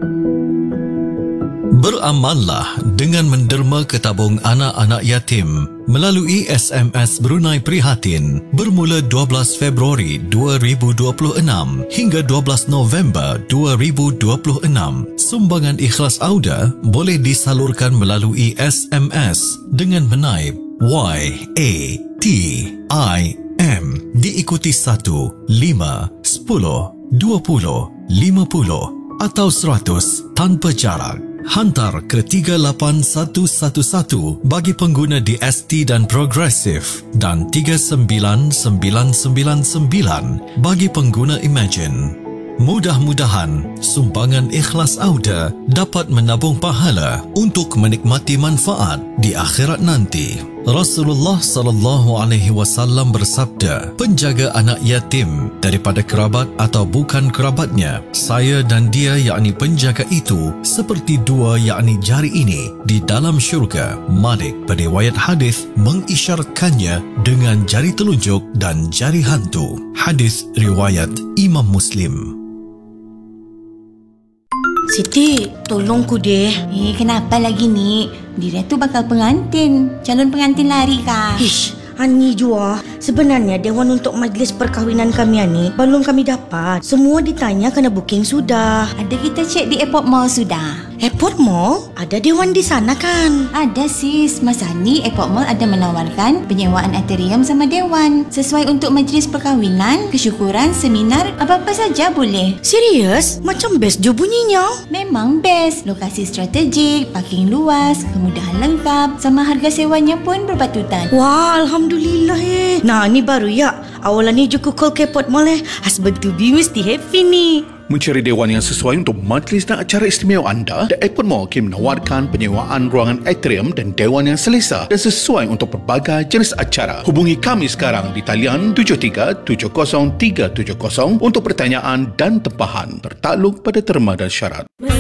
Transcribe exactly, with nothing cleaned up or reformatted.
Beramallah dengan menderma ke tabung anak-anak yatim melalui S M S Brunei Prihatin bermula dua belas Februari dua ribu dua puluh enam hingga dua belas November dua ribu dua puluh enam. Sumbangan ikhlas Auda boleh disalurkan melalui S M S dengan menaip Y A T I M diikuti satu, lima, sepuluh, dua puluh, lima puluh atau seratus tanpa jarak. Hantar ke tiga lapan satu satu satu bagi pengguna D S T dan Progresif dan tiga sembilan sembilan sembilan sembilan bagi pengguna Imagine. Mudah-mudahan sumbangan ikhlas Auda dapat menabung pahala untuk menikmati manfaat di akhirat nanti. Rasulullah sallallahu alaihi wasallam bersabda, penjaga anak yatim daripada kerabat atau bukan kerabatnya, saya dan dia yakni penjaga itu seperti dua yakni jari ini di dalam syurga. Malik beriwayat hadis mengisyaratkannya dengan jari telunjuk dan jari hantu. Hadis riwayat Imam Muslim. Siti, tolongku deh. Eh, kenapa lagi ni? Dia tu bakal pengantin. Calon pengantin lari kah? Ish, Ani jua. Sebenarnya dewan untuk majlis perkahwinan kami ni belum kami dapat. Semua ditanya kena booking sudah. Ada kita cek di Airport Mall sudah. Airport Mall? Ada dewan di sana kan? Ada sis. Masa ni Airport Mall ada menawarkan penyewaan atrium sama dewan. Sesuai untuk majlis perkahwinan, kesyukuran, seminar, apa-apa saja boleh. Serius? Macam best je bunyinya. Memang best. Lokasi strategik, parking luas, kemudahan lengkap, sama harga sewanya pun berbatutan. Wah, Alhamdulillah eh. Nah, ni baru ya. Awalan ni juga call ke Airport Mall eh. Husband to be mesti happy ni. Mencari dewan yang sesuai untuk majlis dan acara istimewa anda, The Airport Mall kini menawarkan penyewaan ruangan atrium dan dewan yang selesa dan sesuai untuk pelbagai jenis acara. Hubungi kami sekarang di talian tujuh tiga tujuh kosong tiga tujuh kosong untuk pertanyaan dan tempahan. Tertakluk pada terma dan syarat.